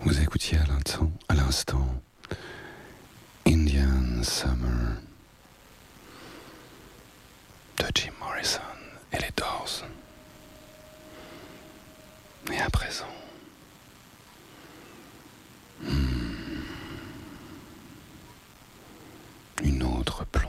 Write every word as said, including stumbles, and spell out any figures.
Vous écoutiez à l'instant, à l'instant Indian Summer de Jim Morrison et les Doors. Et à présent, hmm, une autre pluie.